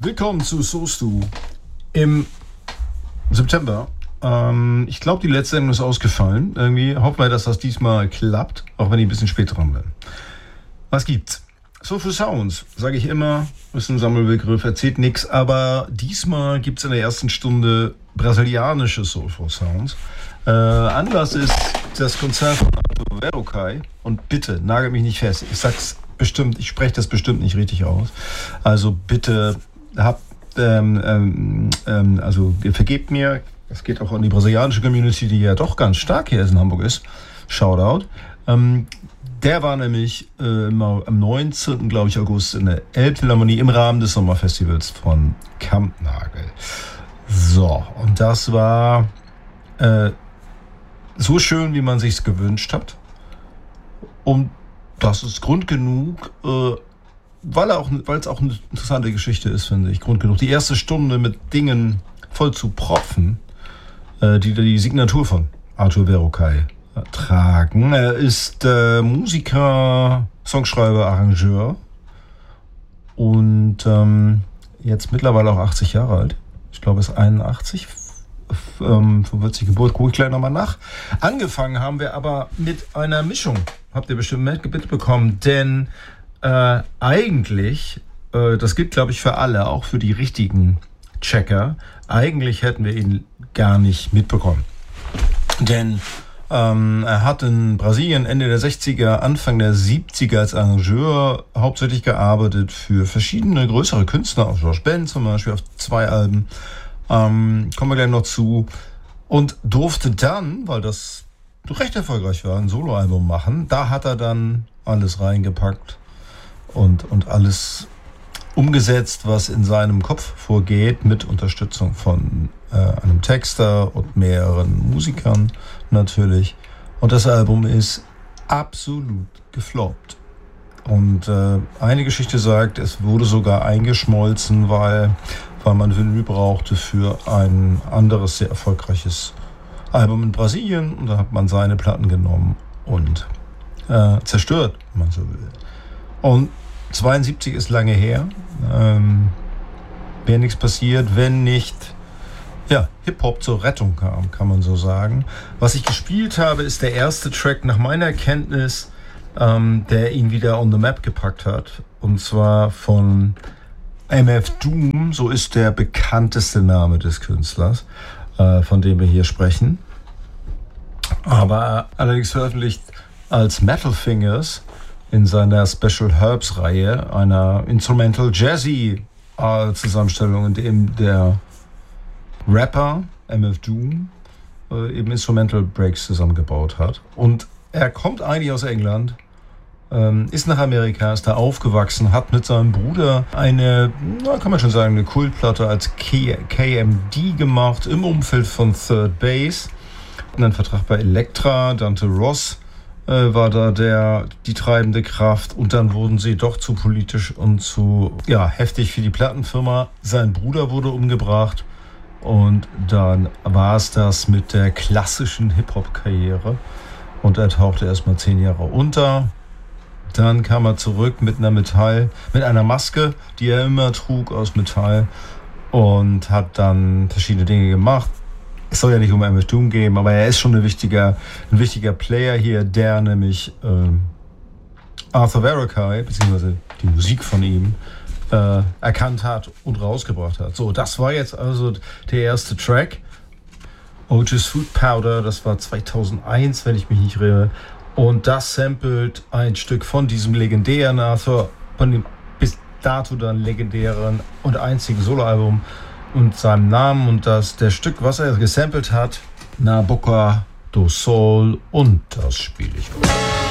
Willkommen zu Sostu im September. Ich glaube, die letzte Sendung ist ausgefallen. Irgendwie hoffen wir, dass das diesmal klappt, auch wenn ich ein bisschen spät dran bin. Was gibt's? Soulful Sounds, sage ich immer, ist ein Sammelbegriff, erzählt nichts, aber diesmal gibt's in der ersten Stunde brasilianische Soulful Sounds. Anlass ist das Konzert von Arthur Verocai und bitte, nagel mich nicht fest, ich spreche das bestimmt nicht richtig aus, also bitte vergebt mir, das geht auch an die brasilianische Community, die ja doch ganz stark hier in Hamburg ist, Shoutout. Der war nämlich am 19. glaube ich August in der Elbphilharmonie im Rahmen des Sommerfestivals von Kampnagel. So, und das war so schön, wie man sich's gewünscht hat. Und das ist Grund genug, weil es auch eine interessante Geschichte ist, finde ich. Grund genug, die erste Stunde mit Dingen voll zu propfen, die Signatur von Arthur Verocai tragen. Er ist Musiker, Songschreiber, Arrangeur und jetzt mittlerweile auch 80 Jahre alt. Ich glaube, er ist 81, 45 Geburt, gucke ich gleich nochmal nach. Angefangen haben wir aber mit einer Mischung. Habt ihr bestimmt mitbekommen, denn eigentlich, das gilt glaube ich für alle, auch für die richtigen Checker, eigentlich hätten wir ihn gar nicht mitbekommen. Denn er hat in Brasilien Ende der 60er, Anfang der 70er als Arrangeur hauptsächlich gearbeitet für verschiedene größere Künstler, auch George Ben zum Beispiel auf 2 Alben, kommen wir gleich noch zu, und durfte dann, weil das recht erfolgreich war, ein Soloalbum machen. Da hat er dann alles reingepackt und alles umgesetzt, was in seinem Kopf vorgeht, mit Unterstützung von einem Texter und mehreren Musikern natürlich. Und das Album ist absolut gefloppt. Und eine Geschichte sagt, es wurde sogar eingeschmolzen, weil man Vinyl brauchte für ein anderes sehr erfolgreiches Album in Brasilien. Und da hat man seine Platten genommen und zerstört, wenn man so will. Und 72 ist lange her. Wäre nichts passiert, wenn nicht Hip-Hop zur Rettung kam, kann man so sagen. Was ich gespielt habe, ist der erste Track nach meiner Kenntnis, der ihn wieder on the map gepackt hat. Und zwar von MF Doom, so ist der bekannteste Name des Künstlers, von dem wir hier sprechen. Aber allerdings veröffentlicht als Metal Fingers in seiner Special Herbs Reihe, einer Instrumental Jazzy Zusammenstellung, in dem der Rapper MF Doom eben Instrumental Breaks zusammengebaut hat. Und er kommt eigentlich aus England, ist nach Amerika, ist da aufgewachsen, hat mit seinem Bruder eine, kann man schon sagen, eine Kultplatte als KMD gemacht im Umfeld von Third Base. Einen Vertrag bei Elektra, Dante Ross war da die treibende Kraft, und dann wurden sie doch zu politisch und zu heftig für die Plattenfirma. Sein Bruder wurde umgebracht und dann war es das mit der klassischen Hip-Hop-Karriere, und er tauchte erstmal 10 Jahre unter. Dann kam er zurück mit einer Maske, die er immer trug aus Metall, und hat dann verschiedene Dinge gemacht. Es soll ja nicht um MF Doom gehen, aber er ist schon ein wichtiger Player hier, der nämlich Arthur Verocai, beziehungsweise die Musik von ihm, erkannt hat und rausgebracht hat. So, das war jetzt also der erste Track. Otis Food Powder, das war 2001, wenn ich mich nicht irre. Und das samplet ein Stück von diesem legendären Arthur, von dem bis dato dann legendären und einzigen Soloalbum und seinem Namen, und der Stück, was er gesampelt hat, Na Boca do Sol, und das spiele ich euch.